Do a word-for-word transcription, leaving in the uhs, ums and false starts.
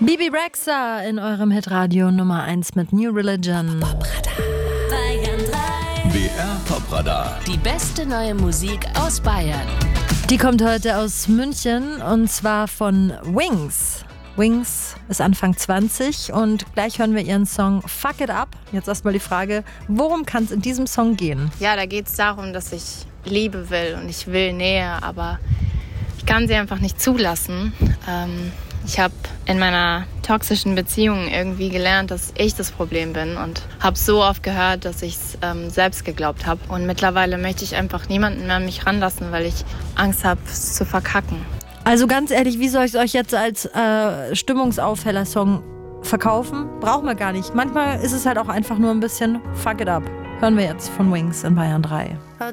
Bibi Rexha in eurem Hitradio Nummer eins mit New Religion. B R Popradar. Die beste neue Musik aus Bayern. Die kommt heute aus München und zwar von Wings. Wings ist Anfang zwanzig und gleich hören wir ihren Song Fuck It Up. Jetzt erstmal die Frage, worum kann es in diesem Song gehen? Ja, da geht es darum, dass ich Liebe will und ich will Nähe, aber ich kann sie einfach nicht zulassen. Ähm, ich habe in meiner toxischen Beziehung irgendwie gelernt, dass ich das Problem bin und habe so oft gehört, dass ich es ähm, selbst geglaubt habe. Und mittlerweile möchte ich einfach niemanden mehr an mich ranlassen, weil ich Angst habe, es zu verkacken. Also ganz ehrlich, wie soll ich es euch jetzt als äh, Stimmungsaufheller-Song verkaufen? Brauchen wir gar nicht. Manchmal ist es halt auch einfach nur ein bisschen Fuck It Up. Hören wir jetzt von Wings in Bayern drei. I